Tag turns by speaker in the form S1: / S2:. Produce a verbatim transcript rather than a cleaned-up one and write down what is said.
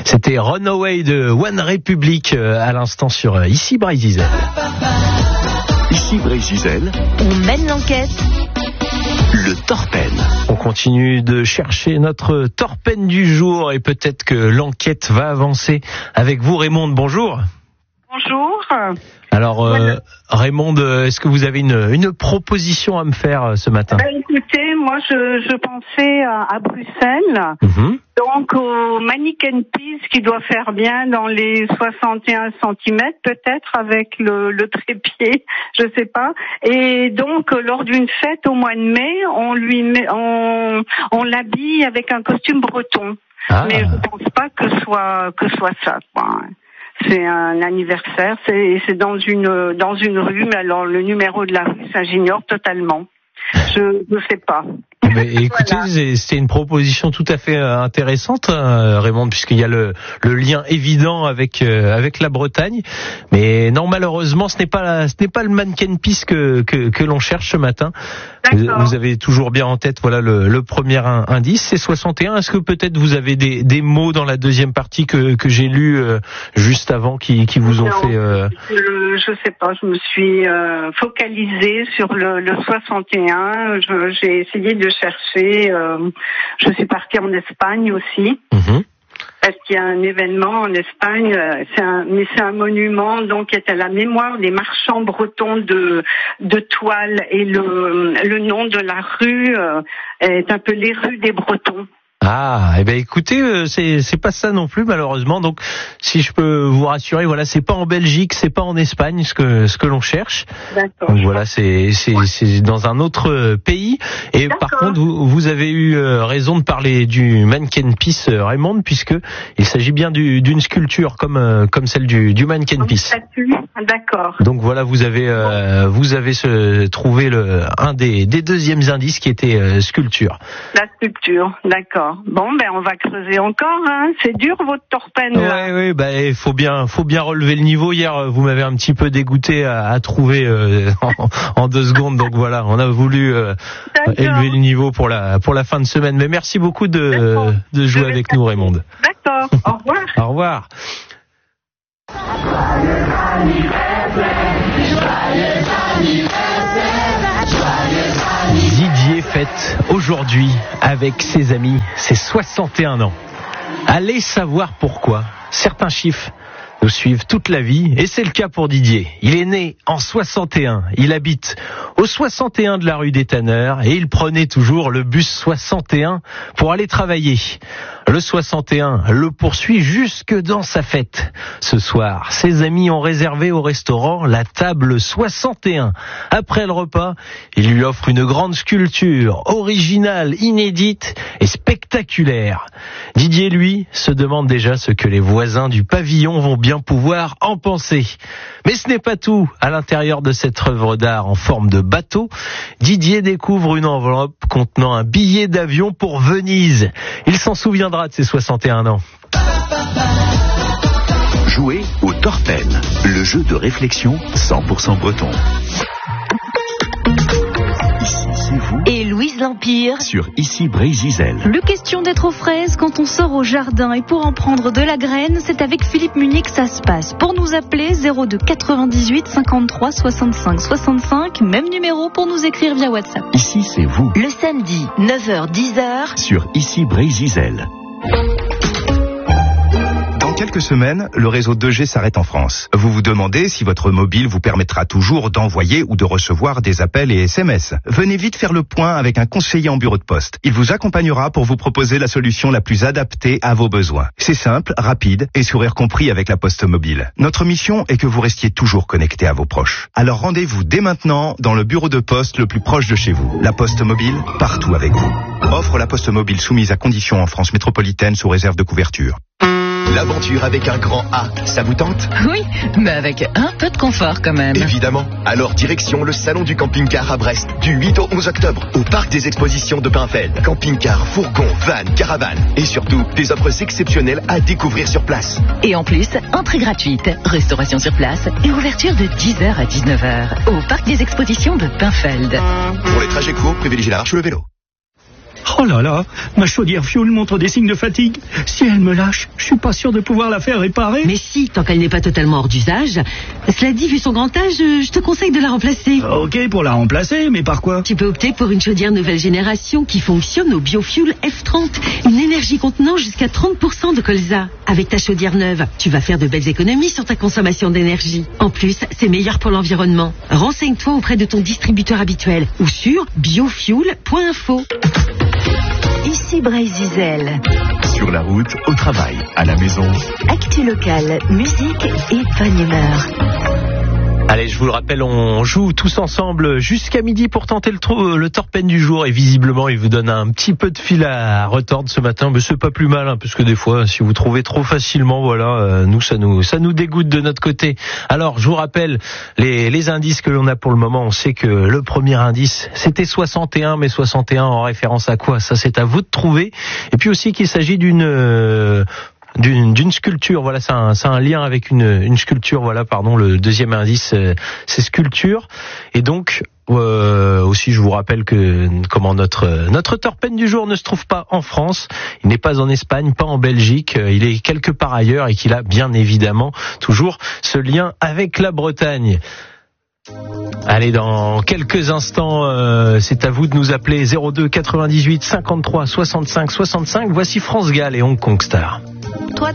S1: C'était Runaway de One Republic à l'instant sur Ici Bray-Zizel.
S2: Ici Bray-Zizel.
S3: On mène l'enquête.
S2: Le Torpen.
S1: On continue de chercher notre Torpen du jour et peut-être que l'enquête va avancer avec vous, Raymond. Bonjour.
S4: Bonjour.
S1: Alors, euh, Raymond, est-ce que vous avez une, une proposition à me faire ce matin ?
S4: Ben, écoutez, moi je, je pensais à, à Bruxelles,
S1: mmh.
S4: donc au mannequin piece qui doit faire bien dans les soixante et un centimètres peut-être avec le, le trépied, je sais pas. Et donc lors d'une fête au mois de mai, on lui met, on, on l'habille avec un costume breton. Ah. Mais je pense pas que soit que soit ça, quoi. C'est un anniversaire, c'est, c'est dans une dans une rue, mais alors le numéro de la rue, ça j'ignore totalement. Je ne sais pas.
S1: Mais écoutez, voilà. C'était une proposition tout à fait intéressante, hein, Raymond, puisqu'il y a le, le lien évident avec euh, avec la Bretagne. Mais non, malheureusement, ce n'est pas la, ce n'est pas le mannequin piece que que, que l'on cherche ce matin. Vous, vous avez toujours bien en tête, voilà le, le premier indice, c'est soixante et un. Est-ce que peut-être vous avez des, des mots dans la deuxième partie que que j'ai lu euh, juste avant qui qui vous ont non, fait euh...
S4: je, je sais pas, je me suis euh, focalisée sur le, le soixante et un. Je, j'ai essayé de chercher. Euh, je suis partie en Espagne aussi. Mmh. Parce qu'il y a un événement en Espagne, c'est un, mais c'est un monument donc qui est à la mémoire des marchands bretons de de toile et le le nom de la rue euh, est appelé rue des Bretons.
S1: Ah, eh ben écoutez, euh, c'est c'est pas ça non plus malheureusement. Donc si je peux vous rassurer, voilà, c'est pas en Belgique, c'est pas en Espagne ce que ce que l'on cherche. D'accord. Donc voilà, c'est c'est ouais. c'est dans un autre pays. Et D'accord. Par contre, vous vous avez eu raison de parler du mannequin piece, Raymond, puisque il s'agit bien du, d'une sculpture comme comme celle du du mannequin piece.
S4: D'accord.
S1: Donc voilà, vous avez euh, vous avez ce, trouvé le un des des deuxièmes indices qui était euh, sculpture.
S4: La sculpture, d'accord. Bon, ben on va creuser encore. Hein. C'est dur votre Torpen.
S1: Oui, oui, bah il faut bien, faut bien relever le niveau. Hier, vous m'avez un petit peu dégoûté à, à trouver euh, en, en deux secondes. Donc voilà, on a voulu euh, élever le niveau pour la pour la fin de semaine. Mais merci beaucoup de D'accord. de jouer avec nous, Raymond.
S4: D'accord. Au revoir.
S1: Au revoir. Didier fête aujourd'hui avec ses amis ses soixante et un ans. Allez savoir pourquoi. Certains chiffres nous suivent toute la vie et c'est le cas pour Didier. Il est né en soixante et un. Il habite au soixante et un de la rue des Tanneurs et il prenait toujours le bus soixante et un pour aller travailler. Le soixante et un le poursuit jusque dans sa fête. Ce soir, ses amis ont réservé au restaurant la table soixante et un. Après le repas, il lui offre une grande sculpture, originale, inédite et spectaculaire. Didier, lui, se demande déjà ce que les voisins du pavillon vont bien pouvoir en penser. Mais ce n'est pas tout. À l'intérieur de cette œuvre d'art en forme de bateau, Didier découvre une enveloppe contenant un billet d'avion pour Venise. Il s'en souviendra de ses soixante et un ans.
S2: Jouer au Torpen, le jeu de réflexion cent pour cent breton. Ici, c'est vous.
S3: Et Louise L'Empire.
S2: Sur Ici Bray-Zizel.
S5: Le question d'être aux fraises quand on sort au jardin et pour en prendre de la graine, c'est avec Philippe Munier que ça se passe. Pour nous appeler, zéro deux quatre-vingt-dix-huit cinquante-trois soixante-cinq soixante-cinq, même numéro pour nous écrire via WhatsApp.
S2: Ici, c'est vous.
S3: Le samedi, neuf heures dix heures.
S2: Sur Ici Bray-Zizel.
S6: Dans quelques semaines, le réseau deux G s'arrête en France. Vous vous demandez si votre mobile vous permettra toujours d'envoyer ou de recevoir des appels et S M S. Venez vite faire le point avec un conseiller en bureau de poste. Il vous accompagnera pour vous proposer la solution la plus adaptée à vos besoins. C'est simple, rapide et sourire compris avec la Poste Mobile. Notre mission est que vous restiez toujours connecté à vos proches. Alors rendez-vous dès maintenant dans le bureau de poste le plus proche de chez vous. La Poste Mobile, partout avec vous. Offre la Poste Mobile soumise à conditions en France métropolitaine sous réserve de couverture.
S7: L'aventure avec un grand A, ça vous tente?
S8: Oui, mais avec un peu de confort quand même.
S7: Évidemment. Alors direction le salon du camping-car à Brest, du huit au onze octobre, au parc des expositions de Pinfeld. Camping-car, fourgon, van, caravane et surtout des offres exceptionnelles à découvrir sur place.
S8: Et en plus, entrée gratuite, restauration sur place et ouverture de dix heures à dix-neuf heures au parc des expositions de Pinfeld.
S7: Pour les trajets courts, privilégiez la marche ou le vélo.
S9: Oh là là, ma chaudière Fuel montre des signes de fatigue. Si elle me lâche, je suis pas sûr de pouvoir la faire réparer.
S8: Mais si, tant qu'elle n'est pas totalement hors d'usage. Cela dit, vu son grand âge, je te conseille de la remplacer.
S9: Ok pour la remplacer, mais par quoi?
S8: Tu peux opter pour une chaudière nouvelle génération qui fonctionne au biofuel F trente, une énergie contenant jusqu'à trente pour cent de colza. Avec ta chaudière neuve, tu vas faire de belles économies sur ta consommation d'énergie. En plus, c'est meilleur pour l'environnement. Renseigne-toi auprès de ton distributeur habituel ou sur biofuel point info.
S3: Ici Bryce Zizel.
S2: Sur la route, au travail, à la maison.
S3: Actu locale, musique et bonne humeur.
S1: Allez, je vous le rappelle, on joue tous ensemble jusqu'à midi pour tenter le, tro- le torpen du jour. Et visiblement, il vous donne un petit peu de fil à retordre ce matin. Mais c'est pas plus mal, hein, parce que des fois, si vous trouvez trop facilement, voilà, euh, nous, ça nous, ça nous dégoûte de notre côté. Alors, je vous rappelle les, les indices que l'on a pour le moment. On sait que le premier indice, c'était soixante et un, mais soixante et un en référence à quoi? Ça, c'est à vous de trouver. Et puis aussi qu'il s'agit d'une... Euh, D'une, d'une sculpture, voilà, c'est un, c'est un lien avec une, une sculpture, voilà, pardon, le deuxième indice, c'est, c'est sculpture. Et donc, euh, aussi, je vous rappelle que, comment notre, notre torpen du jour ne se trouve pas en France, il n'est pas en Espagne, pas en Belgique, il est quelque part ailleurs et qu'il a bien évidemment toujours ce lien avec la Bretagne. Allez, dans quelques instants, euh, c'est à vous de nous appeler zéro deux quatre-vingt-dix-huit cinquante-trois soixante-cinq soixante-cinq. Voici France Gall et Hong Kong Star.